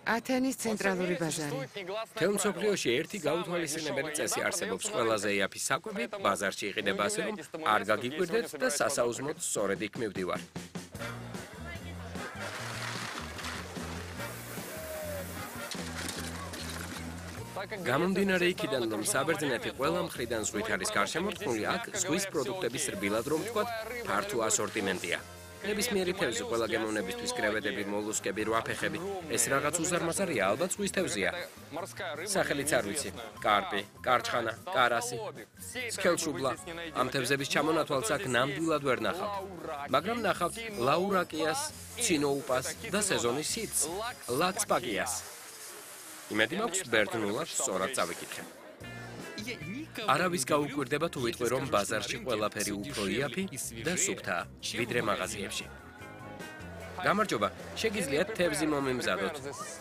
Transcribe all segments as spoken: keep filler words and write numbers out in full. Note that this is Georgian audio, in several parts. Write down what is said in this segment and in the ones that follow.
ათენის ცენტრალური ბაზარი. Თელ მსოფლიოში ერთი გაუთვალისწინებელი წესი არსებობს. Ყველაზე იაფი საკვები ბაზარში იყიდება ასე, რომ არ გაგიკვირდეთ და სასაუზმოდ სწორედ იქ მივდივარ. გამომდინარე იქიდან, რომ საბერძნეთი ყველა მხრიდან ზღვით არის გარშემორტყმული, აქ ზღვის პროდუქტების რბილად რომ ვთქვათ, ფართო ასორტიმენტია. ნებისმიერი თევზი, ყველა გემოვნებისთვის კრევეტები, მოლუსკები, რვაფეხები, ეს რაღაც უზარმაზარია, ალბათ ზღვის თევზია. სახელიც არ ვიცი. კარპი, კარჩხანა, კარასი, სქელშუბლა. ამ თევზების ჩამონათვალს აქ ნამდვილად ვერ ნახავთ. მაგრამ ნახავთ ლაურაკიას, ცინოუპას და სეზონის სიტს, ლაქსპაკიას. იმედი მაქვს ბერძნულად სწორად წავიკითხე. არავის გაუკვირდება თუ ვიტყვი, რომ ბაზარში ყველაფერი უფრო იაფი და სუფთაა, ვიდრე მაღაზიებში. გამარჯობა, შეგიძლიათ თევზი მომიმზადოთ.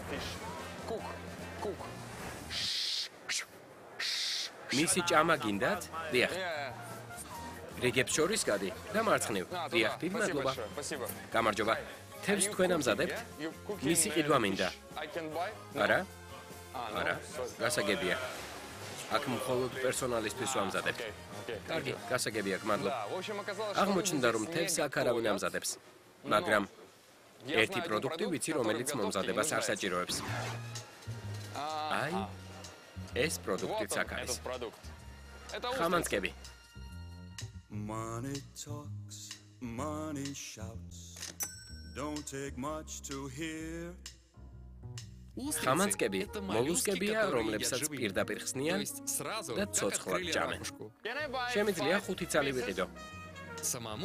მისი ჭამა გინდათ? დიახ. რიგებს შორის გადი და მარცხნივ. დიახ, დიდი მადლობა. გამარჯობა. თევზს თქვენ ამზადებთ? მისი ყიდვა მინდა. არა? არა, გასაგებია. აქ მხოლოდ პერსონალისთვის ვამზადებთ. კარგი, გასაგებია, გმადლობ. აღმოჩნდა, რომ თევზს აქ არავინ ამზადებს. მაგრამ ერთი პროდუქტი ვიცი, რომელიც მომზადებას არ საჭიროებს. აი, ეს პროდუქტიც აქ არის. ხამანწკები. Money talks, money shouts. Don't take much to hear. ხამანწკები მოლუსკებია, რომლებსაც პირდაპირ ხსნიან და ცოცხლად ჭამენ. შემიძლია ხუთი ცალი ვიყიდო.